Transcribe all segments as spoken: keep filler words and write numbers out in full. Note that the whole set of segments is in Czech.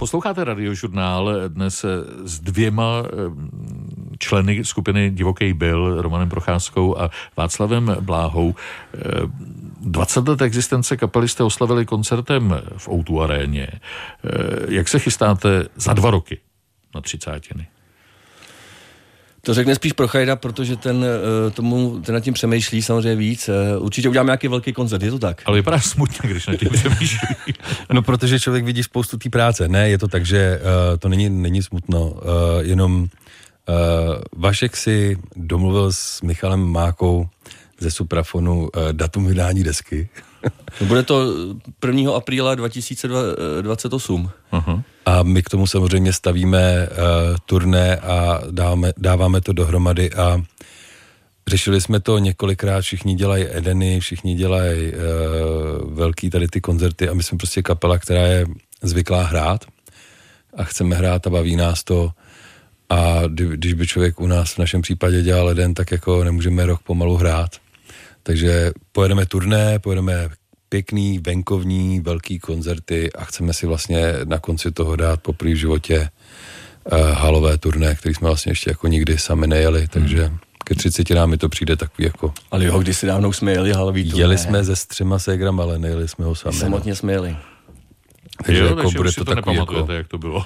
Posloucháte Radiožurnál dnes s dvěma členy skupiny Divoký Bill, Romanem Procházkou a Václavem Bláhou. dvacet let existence kapely jste oslavili koncertem v ó dva aréně. Jak se chystáte za dva roky na třicátiny? To řekne spíš Prochajda, protože ten, tomu, ten nad tím přemýšlí samozřejmě víc. Určitě uděláme nějaký velký koncert, je to tak? Ale vypadá smutně, když nad tím přemýšlí. No, protože člověk vidí spoustu té práce. Ne, je to tak, že uh, to není, není smutno. Uh, jenom uh, Vašek si domluvil s Michalem Mákou ze Suprafonu uh, datum vydání desky. No, bude to prvního apríla dva tisíce dvacet osm. Uh-huh. A my k tomu samozřejmě stavíme uh, turné a dáme, dáváme to dohromady a řešili jsme to několikrát, všichni dělají Edeny, všichni dělají uh, velký tady ty koncerty a my jsme prostě kapela, která je zvyklá hrát a chceme hrát a baví nás to a když by člověk u nás v našem případě dělal Eden, tak jako nemůžeme rok pomalu hrát. Takže pojedeme turné, pojedeme pěkný, venkovní, velký koncerty a chceme si vlastně na konci toho dát poprvé v životě uh, halové turné, který jsme vlastně ještě jako nikdy sami nejeli, takže hmm. ke třiceti nám mi to přijde takový jako... Ale jo, když si dávno jsme jeli halový turné. Jeli jsme se s třema ségrama, ale nejeli jsme ho sami. Samotně jsme jeli. Takže jo, jako takže bude to, to takový jako... jak to bylo.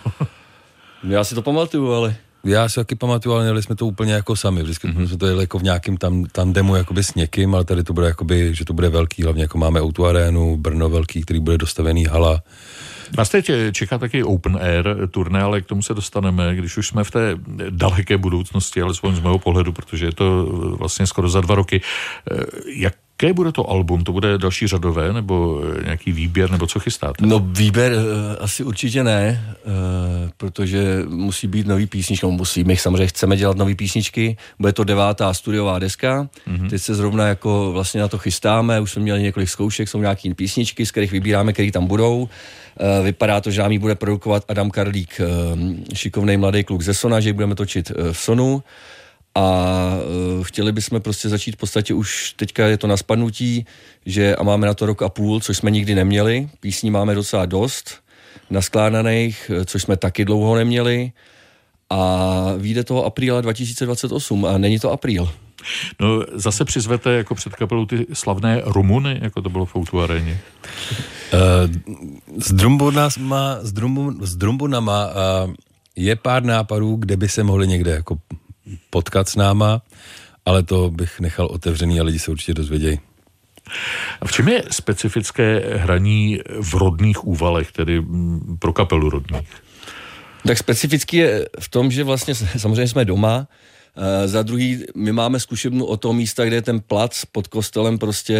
Já si to pamatuju, ale... Já si taky pamatuju, ale nejeli jsme to úplně jako sami. Vždycky mm-hmm. jsme to jeli jako v nějakým tam, tandemu jakoby s někým, ale tady to bude jakoby, že to bude velký, hlavně jako máme ó dva arénu, Brno velký, který bude dostavený hala. Vás teď čeká taky open air turné, ale k tomu se dostaneme, když už jsme v té daleké budoucnosti, alespoň z mého pohledu, protože je to vlastně skoro za dva roky. Jaké bude to album? To bude další řadové, nebo nějaký výběr, nebo co chystáte? No výběr uh, asi určitě ne, uh, protože musí být nový písničky, no musí, my samozřejmě chceme dělat nový písničky, bude to devátá studiová deska, mm-hmm. teď se zrovna jako vlastně na to chystáme, už jsme měli několik zkoušek, jsou nějaký písničky, z kterých vybíráme, který tam budou. Uh, vypadá to, že nám ji bude produkovat Adam Karlík, uh, šikovnej mladý kluk ze Sona, že ji budeme točit uh, v Sonu. A uh, chtěli bychom prostě začít v podstatě už teďka je to na spadnutí, že a máme na to rok a půl, což jsme nikdy neměli. Písní máme docela dost naskládaných, což jsme taky dlouho neměli. A vyjde toho apríla dva tisíce dvacet osm a není to apríl. No zase přizvete jako před kapelou ty slavné Rumuny, jako to bylo v ó dva aréně. Uh, s Drumbunama, s, Drumbu, s Drumbunama uh, je pár nápadů, kde by se mohli někde jako potkat s náma, ale to bych nechal otevřený a lidi se určitě dozvědějí. A v čem je specifické hraní v Rodných Úvalech, tedy pro kapelu Rodných? Tak specificky je v tom, že vlastně samozřejmě jsme doma, e, za druhý my máme zkušebnu od toho místa, kde je ten plac pod kostelem prostě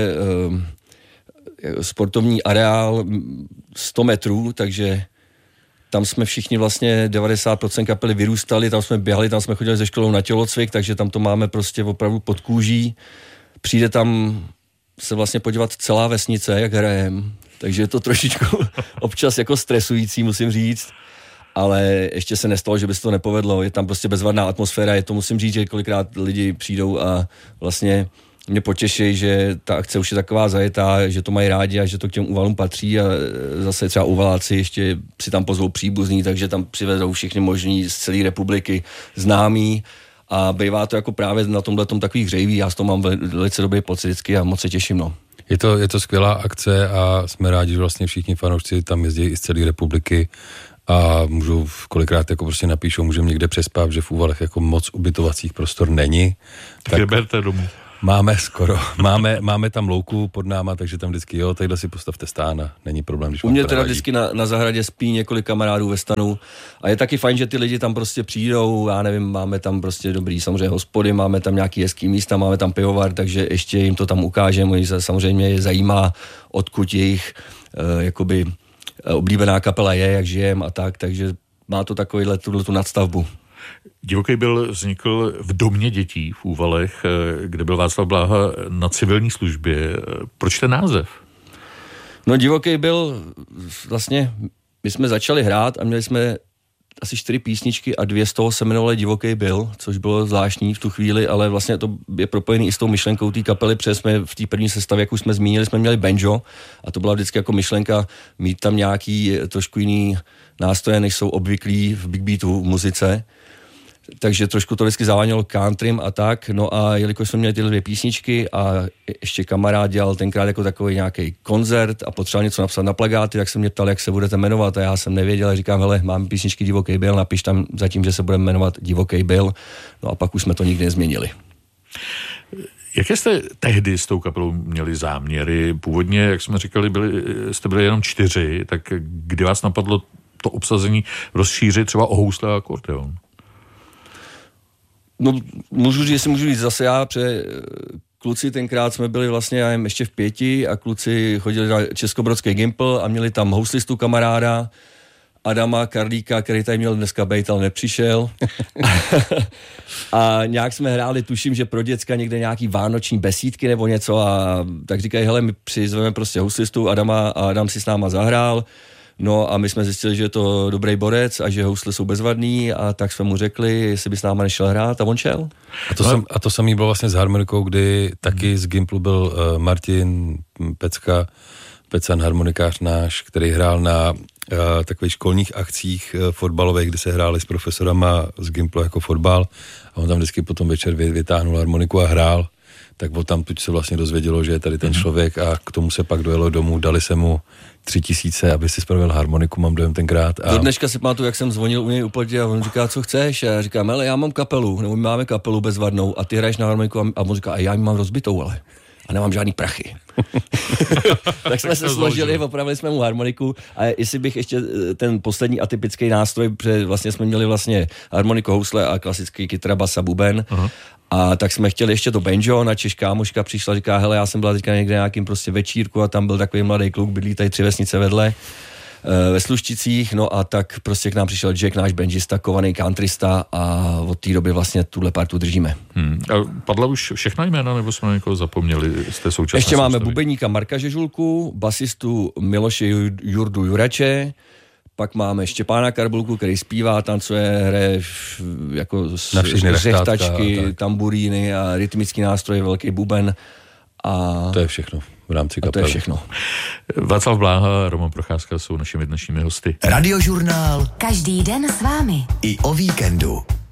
e, sportovní areál sto metrů, takže tam jsme všichni vlastně devadesát procent kapely vyrůstali, tam jsme běhali, tam jsme chodili ze školou na tělocvik, takže tam to máme prostě opravdu pod kůží. Přijde tam se vlastně podívat celá vesnice, jak hrajem, takže je to trošičku občas jako stresující, musím říct, ale ještě se nestalo, že by se to nepovedlo, je tam prostě bezvadná atmosféra, je to musím říct, že kolikrát lidi přijdou a vlastně mě potěší, že ta akce už je taková zajetá, že to mají rádi a že to k těm úvalům patří a zase třeba úvaláci ještě si tam pozvou příbuzní, takže tam přivedou všichni možní z celé republiky známí a bývá to jako právě na tomhletom takový hřejivý, já z toho mám velice dobrý pocit vždycky a moc se těším, no. Je to, je to skvělá akce a jsme rádi, že vlastně všichni fanoušci tam jezdí i z celé republiky a můžou kolikrát jako prostě napíšou, můžeme někde přespat, že v Úvalech jako moc ubytovacích prostor není. Tak je berte domů. Máme skoro, máme, máme tam louku pod náma, takže tam vždycky, jo, tadyhle si postavte stán a není problém, když u mě teda vždycky na, na zahradě spí několik kamarádů ve stanu a je taky fajn, že ty lidi tam prostě přijdou, já nevím, máme tam prostě dobrý samozřejmě hospody, máme tam nějaký hezký místa, máme tam pivovar, takže ještě jim to tam ukážeme, samozřejmě je zajímá, odkud jejich uh, jakoby oblíbená kapela je, jak žijem a tak, takže má to takovýhle tu nadstavbu. Divoký Bill vznikl v domě dětí v Úvalech, kde byl Václav Bláha na civilní službě. Proč ten název? No Divoký Bill, vlastně my jsme začali hrát a měli jsme asi čtyři písničky a dvě z toho se jmenovaly Divoký byl, což bylo zvláštní v tu chvíli, ale vlastně to je propojený i s tou myšlenkou té kapely, protože jsme v té první sestavě, jak už jsme zmínili, jsme měli banjo a to byla vždycky jako myšlenka mít tam nějaký trošku jiný nástroje, než jsou obvyklí v big beatu v muzice. Takže trošku to vždycky závanělo countrym a tak, no a jelikož jsme měli tyhle dvě písničky a ještě kamarád dělal tenkrát jako takový nějaký koncert a potřeboval něco napsat na plakáty, tak se mě ptal, jak se budete jmenovat a já jsem nevěděl, říkám, hele, mám písničky Divoký byl, napiš tam zatím, že se budeme jmenovat Divoký byl, no a pak už jsme to nikdy nezměnili. Jaké jste tehdy s tou kapelou měli záměry? Původně, jak jsme říkali, byli, jste byli jenom čtyři, tak kdy vás napadlo to obsazení rozšířit třeba o housle a akordeon? No, můžu říct, jestli můžu říct zase já, protože kluci tenkrát jsme byli vlastně, já jen ještě v pěti a kluci chodili na Českobrodský Gimpl a měli tam houslistu kamaráda, Adama Karlíka, který tady měl dneska bejt, ale nepřišel. A nějak jsme hráli, tuším, že pro děcka někde nějaký vánoční besídky nebo něco a tak říkají, hele, my přizveme prostě houslistu Adama a Adam si s náma zahrál. No a my jsme zjistili, že je to dobrý borec a že housle jsou bezvadný a tak jsme mu řekli, jestli by s náma nešel hrát a on šel. A to, sam, a to samý bylo vlastně s harmonikou, kdy taky z Gimplu byl uh, Martin Pecka, Pecan harmonikář náš, který hrál na uh, takových školních akcích uh, fotbalových, kde se hráli s profesorama z Gimplu jako fotbal a on tam vždycky potom večer vytáhnul harmoniku a hrál. Tak tam tuď se vlastně dozvědělo, že je tady ten člověk a k tomu se pak dojelo domů, dali se mu tři tisíce, aby si spravil harmoniku, mám dojem tenkrát. A... Do dneška si pamatuju, jak jsem zvonil u něj úplně a on říká, co chceš? A já říkám, hele, já mám kapelu, nebo my máme kapelu bezvadnou a ty hraješ na harmoniku a on říká, a já ji mám rozbitou, ale a nemám žádný prachy. Tak jsme se složili, opravili jsme mu harmoniku a jestli bych ještě ten poslední atypický nástroj, protože vlastně jsme měli vlastně harmoniku, housle a klasický kytara, basa, buben. Aha. A tak jsme chtěli ještě to banjo, na Češ kámoška přišla, říká, hele, já jsem byla teďka někde nějakým prostě večírku a tam byl takový mladý kluk, bydlí tady tři vesnice vedle ve Slušticích, no a tak prostě k nám přišel Jack, náš banjista, kovaný countrysta a od té doby vlastně tuhle partu držíme. Hmm. A padla už všechna jména, nebo jsme někoho zapomněli z té současné Ještě máme soustavy? bubeníka Marka Žežulku, basistu Miloše Jurdu Jurače, pak máme Štěpána Karbulku, který zpívá, tancuje, hraje jako řechtačky, tamburíny a rytmický nástroj, velký buben. A to je všechno v rámci kapely. A to je všechno. Václav Bláha a Roman Procházka jsou našimi dnešními hosty. Radiožurnál. Každý den s vámi. I o víkendu.